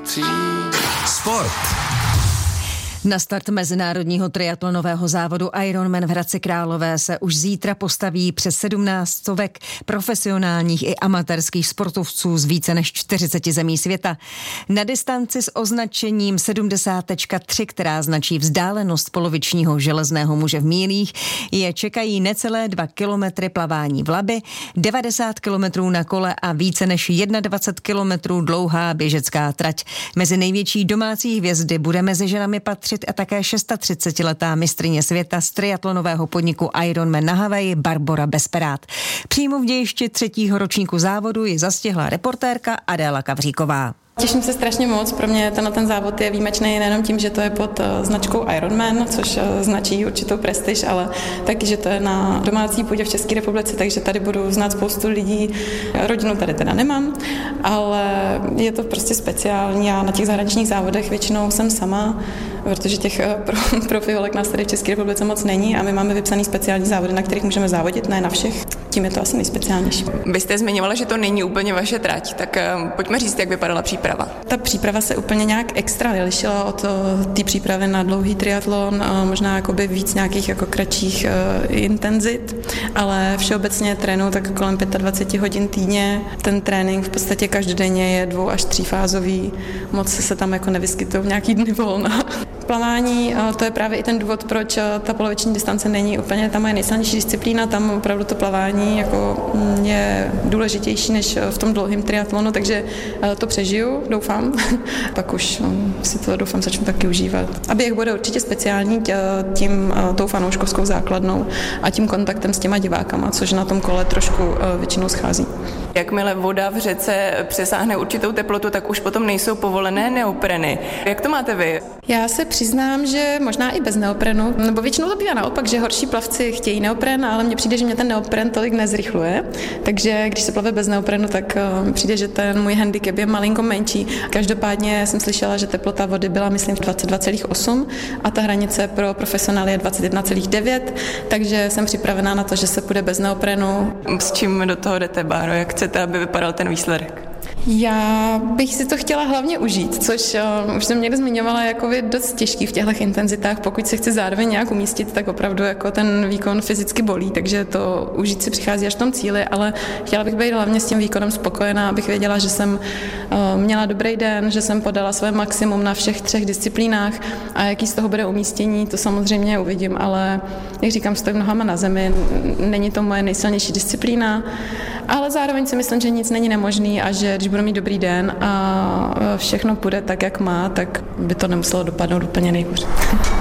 věcí. Sport. Na start mezinárodního triatlonového závodu Ironman v Hradci Králové se už zítra postaví přes 17 stovek profesionálních i amatérských sportovců z více než 40 zemí světa. Na distanci s označením 70.3, která značí vzdálenost polovičního železného muže v mílích, je čekají necelé 2 kilometry plavání v Labi, 90 kilometrů na kole a více než 21 kilometrů dlouhá běžecká trať. Mezi největší domácí hvězdy bude mezi ženami patřit a také 36letá mistryně světa z triatlonového podniku Ironman na Havaji Barbora Besperát. Přímo v dějišti 3. ročníku závodu ji zastihla reportérka Adéla Kavříková. Těším se strašně moc, pro mě ten závod je výjimečný nejenom tím, že to je pod značkou Ironman, což značí určitou prestiž, ale taky, že to je na domácí půdě v České republice, takže tady budu znát spoustu lidí. Rodinu tady teda nemám, ale je to prostě speciální a na těch zahraničních závodech většinou jsem sama, protože těch profiholek nás tady v České republice moc není a my máme vypsaný speciální závody, na kterých můžeme závodit, ne na všech. Tím je to asi nejspeciálnější. Vy jste zmiňovala, že to není úplně vaše trať, tak pojďme říct, jak vypadala příprava. Ta příprava se úplně nějak extra lišila od té přípravy na dlouhý triatlon, možná jakoby víc nějakých jako kratších intenzit, ale všeobecně trénuju tak kolem 25 hodin týdně. Ten trénink v podstatě každodenně je 2- až 3fázový, moc se tam jako nevyskytují nějaký dny volna. Plavání, to je právě i ten důvod, proč ta poloviční distance není úplně ta moje nejsilnější disciplína, tam opravdu to plavání jako je důležitější než v tom dlouhém triatlonu, takže to přežiju, doufám. Pak už si to doufám začnu taky užívat. A běh bude určitě speciální tou fanouškovskou základnou a tím kontaktem s těma divákama, což na tom kole trošku většinou schází. Jakmile voda v řece přesáhne určitou teplotu, tak už potom nejsou povolené neopreny. Jak to máte vy? Já se přiznám, že možná i bez neoprenu, nebo většinou to bývá naopak, že horší plavci chtějí neopren, ale mně přijde, že mě ten neopren tolik nezrychluje, takže když se plave bez neoprenu, tak přijde, že ten můj handicap je malinko menší. Každopádně jsem slyšela, že teplota vody byla, myslím, 22,8 a ta hranice pro profesionály je 21,9, takže jsem připravená na to, že se půjde bez neoprenu. S čím do toho jdete, Báro? Jak chcete, aby vypadal ten výsledek? Já bych si to chtěla hlavně užít, což už jsem někde zmiňovala, jako je dost těžký v těchto intenzitách. Pokud se chci zároveň nějak umístit, tak opravdu jako ten výkon fyzicky bolí, takže to užít si přichází až v tom cíli, ale chtěla bych být hlavně s tím výkonem spokojená, abych věděla, že jsem měla dobrý den, že jsem podala své maximum na všech 3 disciplínách a jaký z toho bude umístění, to samozřejmě uvidím, ale jak říkám, stojím nohama na zemi, není to moje nejsilnější disciplína, ale zároveň si myslím, že nic není nemožný a že když budu mít dobrý den a všechno půjde tak, jak má, tak by to nemuselo dopadnout úplně nejhůř.